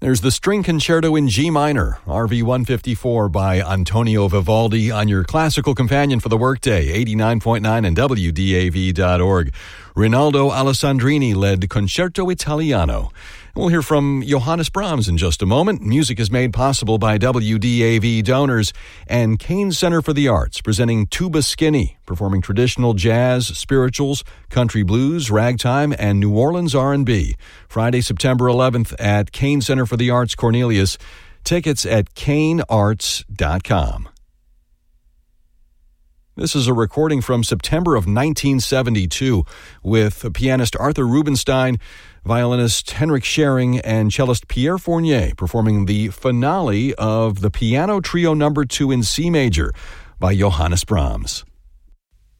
There's the String Concerto in G minor, RV 154 by Antonio Vivaldi on your classical companion for the workday, 89.9 and WDAV.org. Rinaldo Alessandrini led Concerto Italiano. We'll hear from Johannes Brahms in just a moment. Music is made possible by WDAV donors and Kane Center for the Arts, presenting Tuba Skinny, performing traditional jazz, spirituals, country blues, ragtime, and New Orleans R&B. Friday, September 11th at Kane Center for the Arts, Cornelius. Tickets at kanearts.com. This is a recording from September of 1972 with pianist Arthur Rubinstein, violinist Henrik Schering, and cellist Pierre Fournier performing the finale of the Piano Trio No. 2 in C major by Johannes Brahms.